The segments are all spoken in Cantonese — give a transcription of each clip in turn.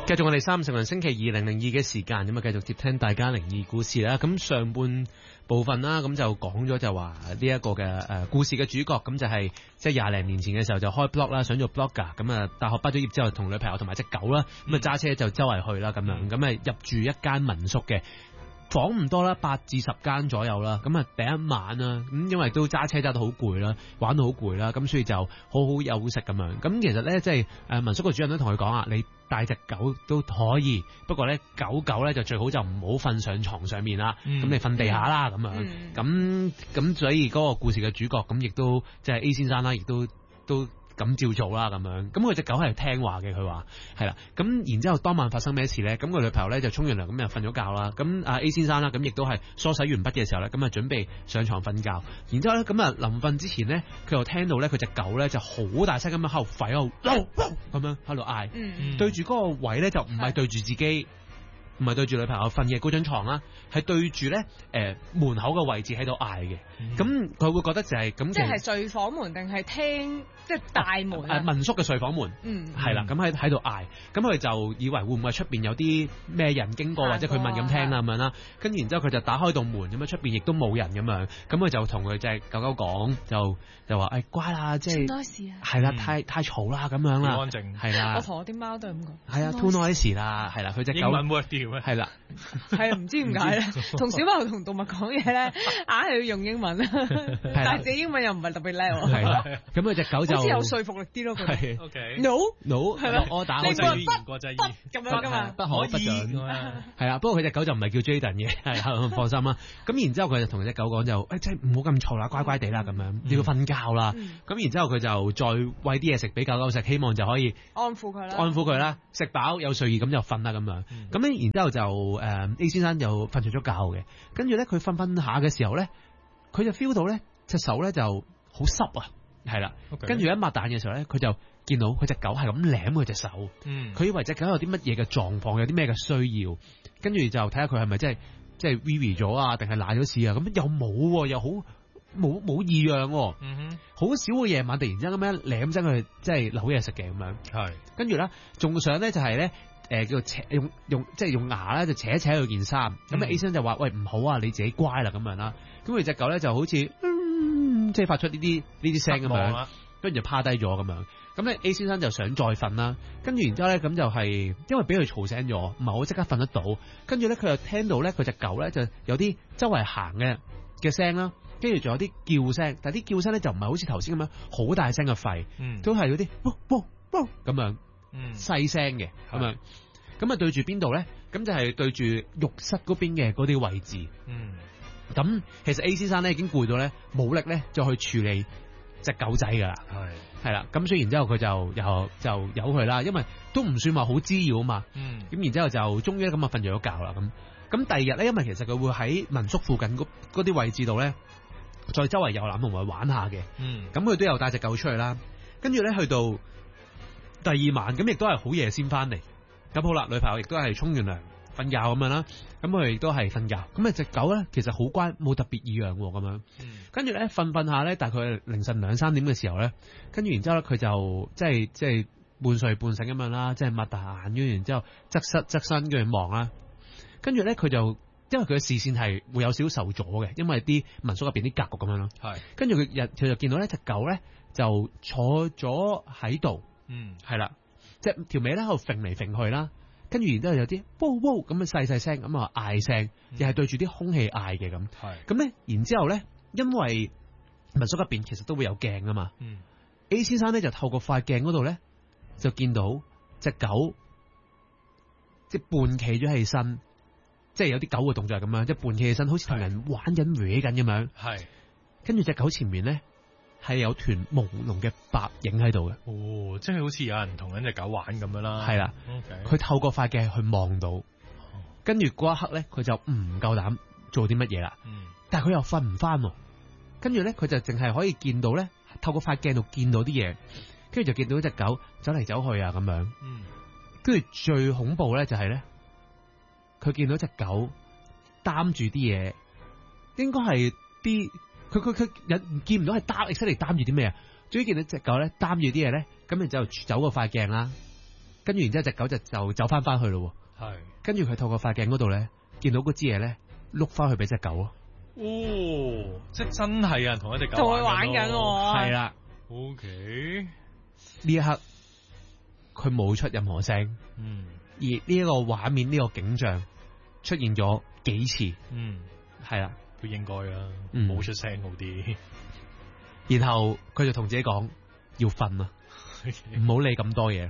繼續我哋30人星期2002嘅時間，咁啊繼續接聽大家靈異故事啦。咁上半部分啦，咁就講咗就話呢一個嘅故事嘅主角，咁就係即係20零年前嘅時候就開 blog 啦，想做 blogger。咁啊大學畢咗業之後，同女朋友同埋隻狗啦，咁啊揸車就周圍去啦咁樣，咁啊入住一間民宿嘅。房唔多啦，8至10間左右啦。咁啊，第一晚啦，咁因為都揸車揸到好攰啦，玩到好攰啦，咁所以就好好休息咁樣。咁其實咧，即係民宿個主人都同佢講啊，你帶隻狗都可以，不過咧狗咧就最好就唔好瞓上床上面啦，咁你瞓地下啦咁樣。咁所以嗰個故事嘅主角咁亦都即係 A 先生啦，亦都咁照做啦咁樣，咁佢隻狗係聽話嘅，佢話係啦。咁然之後當晚發生咩事咧？咁個女朋友咧就沖完涼咁就瞓咗覺啦。咁阿 A 先生啦，咁亦都係梳洗完畢嘅時候咧，咁啊準備上床瞓覺。然之後咧，咁啊臨瞓之前咧，佢又聽到咧佢隻狗咧就好大聲咁樣喺度吠咁樣喺度嗌，對住嗰個位咧就唔係對住自己。唔係對住女朋友瞓嘅嗰張床啦，係對住咧門口嘅位置喺度嗌嘅。咁佢會覺得就係咁， 即係睡房門定係廳，即係大門民宿嘅睡房門，係啦。咁喺度嗌，咁佢就以為會唔會出邊有啲咩人經過，或者佢問咁聽啦咁樣啦。跟住然之後佢就打開道門，咁樣出邊亦都冇人咁樣。咁佢就同佢隻狗狗講，就話乖啦，即係係啦，太嘈啦咁樣啦， 安靜係啦。 我同我啲貓都係咁講， 係啊 too noisy 啦，係啦，佢隻狗英文 word 啲咩？ 係啦， 係啊，唔知點解咧，同小朋友同動物講嘢咧，硬係要用英文，但係自己英文又唔係特別叻喎。 係啦，咁佢隻狗就好似有說服力啲咯。 係 OK no 係咪？ 我打你國際語言國際語咁樣噶嘛？ 不可不准係啦。不過佢隻狗就唔係叫 Jaden 嘅，係放心啦。咁然之後佢就同隻狗講就即係唔好咁嘈啦，乖乖地啦咁樣，要瞓覺啦。咁然之後佢就再餵啲嘢食俾狗狗食，希望就可以安撫佢啦， 食飽有睡意咁就瞓啦咁樣。咁咧然之後就A 先生就瞓着咗覺嘅，跟住咧佢瞓下嘅時候咧，佢就 feel 到咧隻手咧就好濕啊，係啦。跟住一擘大嘅時候咧，佢就見到佢隻狗係咁舐佢隻手，佢以為隻狗有啲乜嘢嘅狀況，有啲咩嘅需要，跟住就睇下佢係咪即係 VV 咗啊，定係瀨咗屎啊？咁又冇，又好冇異樣，好少嘅夜晚突然之間咁樣舐真佢，即係扭嘢食嘅咁樣。係，跟住咧仲想咧就係咧。叫扯用牙咧就扯一扯佢件衫，咁A 先生就話喂，唔好啊，你自己乖啦咁樣啦。咁佢隻狗咧就好似即係發出呢啲聲咁樣，跟住就趴低咗咁樣。咁咧 A 先生就想再瞓啦，跟住然之後咧咁就係因為俾佢嘈醒咗，唔係好即刻瞓得到。跟住咧佢又聽到咧佢隻狗咧就有啲周圍行嘅聲啦，跟住仲有啲叫聲，但係啲叫聲咧就唔係好似頭先咁樣好大聲嘅吠，都係嗰啲汪咁樣。細聲嘅咁樣，咁啊對住邊度咧？咁就係對住浴室嗰邊嘅嗰啲位置。咁其實 A 先生咧已經攰到咧冇力咧再去處理隻狗仔噶啦。係啦，咁所以然之後佢就由佢啦，因為都唔算話好滋擾啊嘛。咁然之後就終於咁啊瞓咗覺啦。咁第二日咧，因為其實佢會喺民宿附近嗰啲位置度咧，再周圍遊覽同埋玩下嘅。咁佢都有帶隻狗出去啦。跟住咧去到第二晚咁亦都係好夜先翻嚟，咁好啦，女朋友亦都係沖完涼瞓覺咁樣啦，咁佢亦都係瞓覺，咁啊隻狗咧其實好乖，冇特別異樣咁樣，跟住咧瞓下咧，大概凌晨2、3點嘅時候咧，跟住然之後咧佢就即係半睡半醒咁樣啦，即係擘大眼，跟住然之後側身跟住望啦，跟住咧佢就因為佢嘅視線係會有少少受阻嘅，因為啲民宿入邊啲格局咁樣咯，跟住佢就見到呢隻狗咧就坐咗喺度。係啦，即係條尾咧喺度揈嚟揈去啦，跟住然之後有啲嗚嗚咁嘅細聲咁啊嗌聲，又係對住啲空氣嗌嘅咁。咁咧，然之後咧，因為民宿入邊其實都會有鏡啊嘛。A 先生咧就透過塊鏡嗰度咧，就見到隻狗即係半企咗起身，即係有啲狗嘅動作咁樣，即係半企起身，好似同人玩緊搲緊咁樣。跟住隻狗前面咧。係有團朦朧嘅白影喺度嘅， 即係好似有人同緊隻狗玩咁樣啦。係啦， 佢透過塊鏡去望到，跟住嗰一刻咧，佢就唔夠膽做啲乜嘢啦。但係佢又瞓唔翻，跟住咧佢就淨係可以見到咧，透過塊鏡度見到啲嘢，跟住就見到隻狗走嚟走去啊咁樣。跟住最恐怖咧就係咧，佢見到隻狗擔住啲嘢，應該係啲。佢見唔到係擔嚟擔住啲咩啊？終於見到隻狗咧擔住啲嘢咧，咁然之後走過塊鏡啦， 跟住然之後隻狗就走翻去咯。 係。 跟住佢透過塊鏡嗰度咧，見到嗰支嘢咧碌翻去俾隻狗咯。 哦，即係真係啊，同一隻狗同佢玩緊。 係啦。 OK。 呢一刻佢冇出任何聲。而呢一個畫面呢個景象出現咗幾次。係啦。 都應該啦，冇出聲好啲。 然後佢就同自己講要瞓啦，唔好理咁多嘢。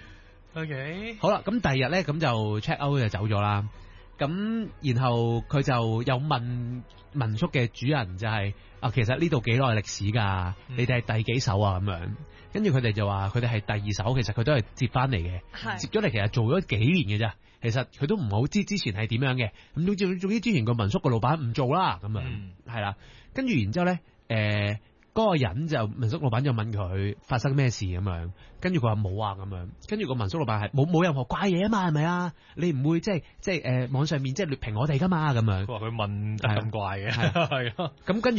OK， 好啦，咁第二日咧，咁就 check out 就走咗啦。咁然後佢就又問民宿嘅主人就係其實呢度幾耐歷史㗎？你哋係第幾手啊？咁樣，跟住佢哋就話佢哋係第二手，其實佢都係接翻嚟嘅，接咗嚟其實做咗幾年嘅啫。其實佢都唔好知之前係點樣嘅。咁總之之前個民宿個老闆唔做啦，咁樣係啦。跟住然之後咧，嗰個人就民宿老闆就問佢發生咩事咁樣，跟住佢話冇啊咁樣，跟住個民宿老闆係冇任何怪嘢啊嘛，係咪啊？你唔會即係網上面即係劣評我哋噶嘛咁樣。 佢話佢問得咁怪嘅，係咯。 咁跟住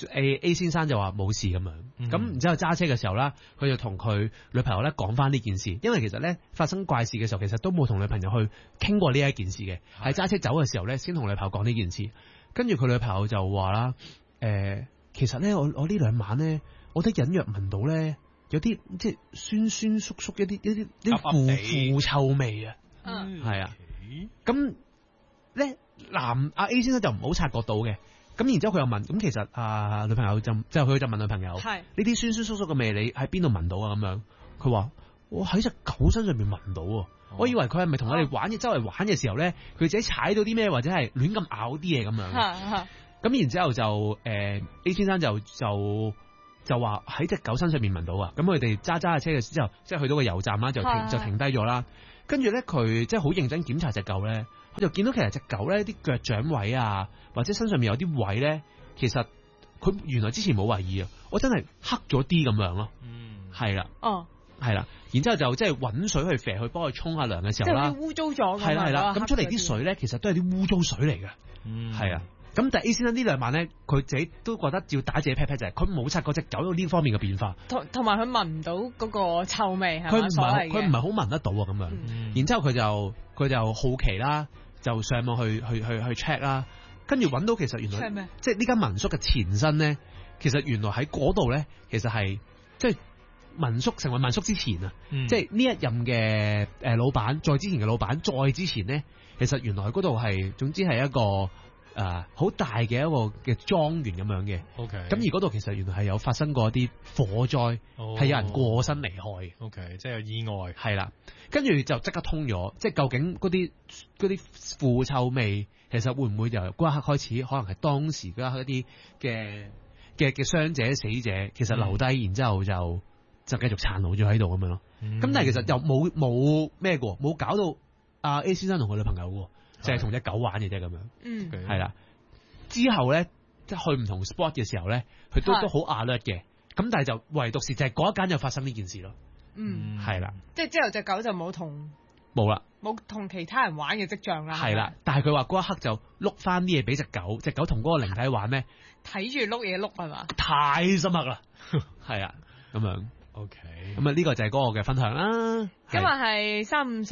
A 先生就話冇事咁樣，咁然之後揸車嘅時候啦，佢就同佢女朋友咧講翻呢件事，因為其實咧發生怪事嘅時候，其實都冇同女朋友去傾過呢一件事嘅，係揸車走嘅時候咧先同女朋友講呢件事。跟住佢女朋友就話啦，其實咧，我呢兩晚咧，我都隱約聞到咧，有啲即係酸酸縮縮一啲腐臭味啊，係啊。咁咧阿 A 先生就唔好察覺到嘅，咁然之後佢又問，咁其實女朋友佢就問女朋友，係呢啲酸酸縮縮嘅味，你喺邊度聞到啊？咁樣，佢話我喺隻狗身上面聞到，我以為佢係咪同我哋周圍玩嘅時候咧，佢自己踩到啲咩，或者係亂咁咬啲嘢咁樣。咁然之後就A 先生就話喺隻狗身上面聞到啊！咁佢哋揸車嘅時候，即係去到個油站啦，就停低咗啦。跟住咧，佢即係好認真檢查隻狗咧，佢就見到其實隻狗咧啲腳掌位啊，或者身上面有啲位咧，其實佢原來之前冇懷疑啊，我真係黑咗啲咁樣咯。係啦，係啦。然之後就即係揾水去肥去幫佢沖下涼嘅時候啦， 污糟咗。係啦，咁出嚟啲水咧，其實都係啲污糟水嚟嘅。係啊。咁但係 A 先生呢兩晚咧，佢自己都覺得要打自己 pat pat 就係佢冇察覺隻狗有呢方面嘅變化， 同埋佢聞唔到嗰個臭味係咪？佢唔係好聞得到啊咁樣。然之後佢就好奇啦，就上網去 check 啦，跟住揾到其實原來即係呢間民宿嘅前身咧，其實原來喺嗰度咧，其實係即係民宿成為民宿之前啊，即係呢一任嘅老闆，再之前嘅老闆，再之前咧，其實原來嗰度係總之係一個。好大嘅一個嘅莊園咁樣嘅，OK。咁而嗰度其實原來係有發生過一啲火災，係有人過身離開 ，OK，即係有意外，係啦。跟住就即刻通咗，即係究竟嗰啲腐臭味，其實會唔會由嗰一刻開始，可能係當時嗰一刻一啲嘅傷者死者，其實留低，然之後就繼續殘留咗喺度咁樣咯。咁但係其實又冇咩嘅，冇搞到阿 A 先生同佢女朋友嘅。就係同隻狗玩嘅啫咁樣，係啦。之後咧，即係去唔同 spot 嘅時候咧，佢都好 alert 嘅。咁但係就唯獨是就係嗰一間就發生呢件事咯。係啦。即係之後隻狗就冇啦， 冇同其他人玩嘅跡象啦。 係啦，但係佢話嗰一刻就碌翻啲嘢俾隻狗同嗰個靈體玩咧， 睇住碌嘢碌係嘛？ 太深刻啦，係啊，咁樣。OK，咁呢個就係嗰個嘅分享啦。 今日係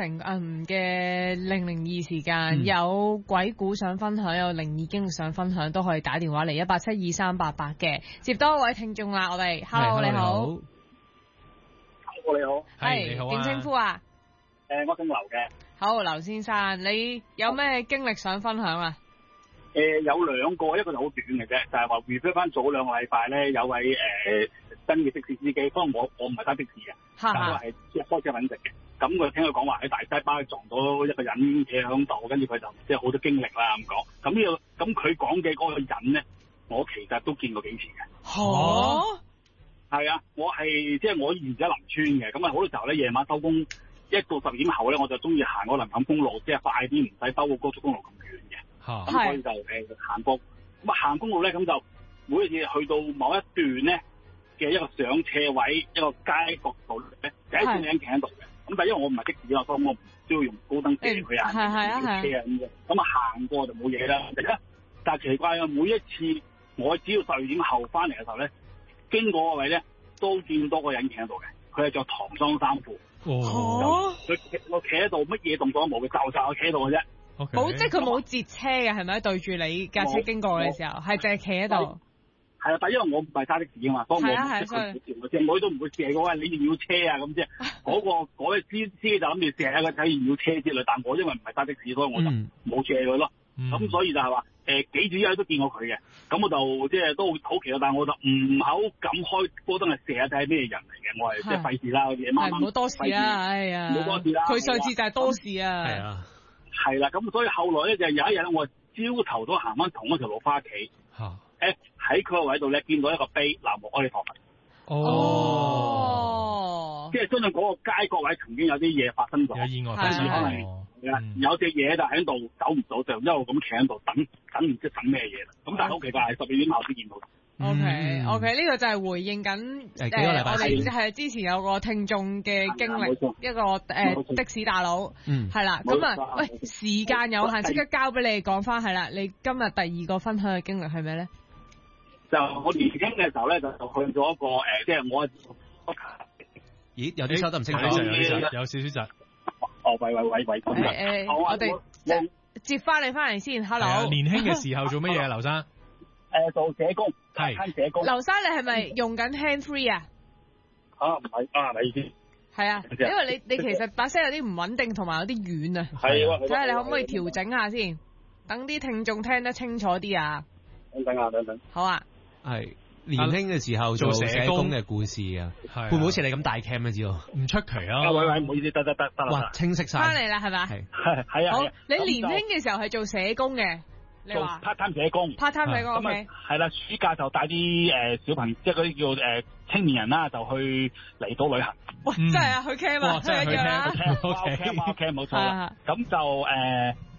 3-5嘅002時間，有鬼故想分享，有靈異經歷想分享，都可以打電話嚟1872388嘅。接多一位聽眾啦，我哋 Hello 你好， 你好， 係你好，點稱呼啊？ 我姓劉嘅。 好，劉先生，你有咩經歷想分享啊？ 有兩個，一個就好短嘅啫，就係話 refer 翻早2個禮拜咧，有位新嘅的士司機，不過我唔係揸的士嘅，但係係即係開車揾食嘅。咁佢聽佢講話喺大西巴撞到一個人嘅響度，跟住佢就即係好多經歷啦咁講。咁佢講嘅嗰個人咧，我其實都見過幾次嘅。係啊，我係即係我以前喺林村嘅，咁啊好多時候咧夜晚收工，1到10點後咧，我就中意行嗰林錦公路，即係快啲，唔使兜個高速公路咁遠嘅。咁所以就行過，咁行公路咧，咁就每一次去到某一段咧嘅一個上斜位，一個街角度咧，第一次你企喺度嘅。咁但係因為我唔係的士啊，所以我唔需要用高燈射佢啊，小車啊咁嘅。咁行過就冇嘢啦。但係奇怪啊，每一次我只要12點後翻嚟嘅時候咧，經過個位咧，都見到個人企喺度嘅。佢係着唐裝衫褲， 哦， 我企喺度，乜嘢動作都冇嘅，就企喺度嘅啫。 冇，即係佢冇截車嘅，係咪？對住你架車經過嘅時候，係淨係企喺度。 係啊，但因為我唔係揸的士啊嘛，所以我唔識佢隻妹都唔會射我話你要車啊咁啫。嗰個司機就諗住射下佢睇要車之類，但我因為唔係揸的士，所以我就冇射佢咯。咁所以就係話幾次都見過佢嘅，咁我就即係都好奇啊，但我就唔好敢開波燈嚟射下睇係咩人嚟嘅，我係即係費事啦，夜晚唔好多事啦，哎呀，唔好多事啦。佢上次就係多事啊， 係啊， 係啦，咁所以後來咧就有一日我朝頭都行翻同一條路翻屋企。喺佢個位度咧，見到一個碑，南無阿彌陀佛。 哦， 即係相信嗰個街角位曾經有啲嘢發生咗， 有意外發生，可能有隻嘢就喺度走唔到，就一路咁企喺度等唔知等咩嘢啦。咁但係好奇怪，係12點後先見到。 OK， 呢個就係回應緊幾個禮拜我哋係之前有個聽眾嘅經歷，一個的士大佬，係啦。咁啊，喂，時間有限，即刻交俾你講翻係啦。你今日第二個分享嘅經歷係咩咧？ 就我年輕嘅時候咧，就去咗一個即係我咦，有啲收得唔清楚， 有少少窒。 喂， 我哋接翻你翻嚟先。Hello， 年輕嘅時候做乜嘢啊，劉生？ 做社工，係社工。 劉生，你係咪用緊 hand free 啊？ 唔係啊，咪意思？ 係啊，因為你其實把聲有啲唔穩定，同埋有啲遠啊。 係喎， 睇下你可唔可以調整下先，等啲聽眾聽得清楚啲啊。 等。 好啊。 係年輕嘅時候做社工嘅故事啊，會唔會好似你咁大 cam 啊？知道唔出奇啊！ 喂，唔好意思，得啦。 哇，清晰晒。 翻嚟啦，係咪？ 係啊。 好，你年輕嘅時候係做社工嘅，你話 part time 社工 ，part time 社工 OK。 係啦，暑假就帶啲小朋友，即係嗰啲叫青年人啦，就去離島旅行。 喂，真係啊，去 cam 啊， 真係去 cam ，OK，冇錯啦。咁就